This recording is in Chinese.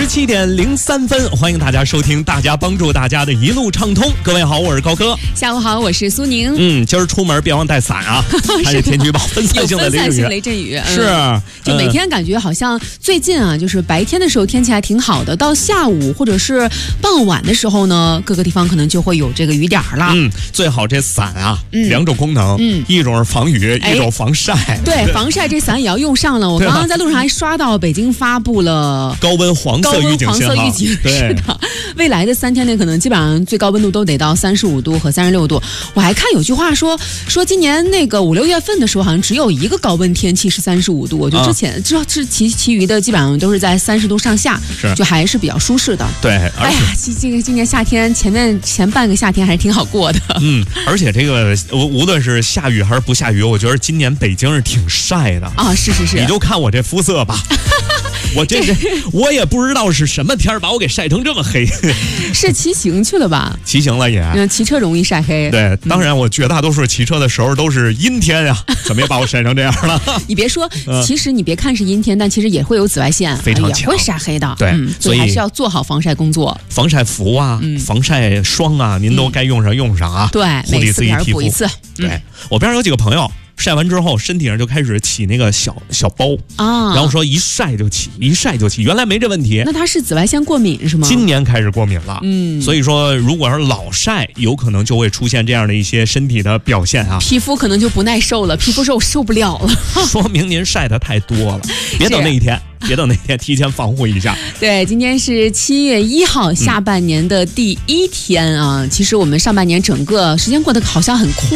17:03，欢迎大家收听，大家帮助大家的一路畅通。各位好，我是高哥。 下午好，我是苏宁。 今儿出门别忘带伞啊！看这天气预报，分散性的雷阵雨， 是， 就每天感觉好像最近啊，就是白天的时候天气还挺好的，到下午或者是傍晚的时候呢，各个地方可能就会有这个雨点了。 最好这伞啊，两种功能，一种是防雨，一种防晒。 对，防晒这伞也要用上了。我刚刚在路上还刷到北京发布了高温黄色预警信号。 是的，未来的3天内可能基本上最高温度都得到35度和36度。我还看有句话说今年那个5、6月份的时候，好像只有一个高温天气是35度。我觉得之前其余的基本上都是在30度上下，就还是比较舒适的。 对，哎呀， 今年夏天前半个夏天还是挺好过的。 而且这个无论是下雨还是不下雨，我觉得今年北京是挺晒的啊。 是， 你就看我这肤色吧。我也不知道是什么天把我给晒成这么黑。 是骑行去了吧？ 骑行了也。 骑车容易晒黑。 对，当然我绝大多数骑车的时候都是阴天呀，怎么也把我晒成这样了？ 你别说，其实你别看是阴天，但其实也会有紫外线， 非常强， 也会晒黑的。 对， 所以还是要做好防晒工作。 防晒服啊，防晒霜啊，您都该用上啊。 对，每次还是补一次。 对，我边上有几个朋友。晒完之后，身体上就开始起那个小包啊，然后说一晒就起，原来没这问题。 那他是紫外线过敏是吗？ 今年开始过敏了，所以说如果是老晒，有可能就会出现这样的一些身体的表现啊， 皮肤可能就不耐受了，皮肤说我受不了了， 说明您晒得太多了，别等那一天。提前防护一下。 对，今天是7月1号，下半年的第1天啊。其实我们上半年整个时间过得好像很快。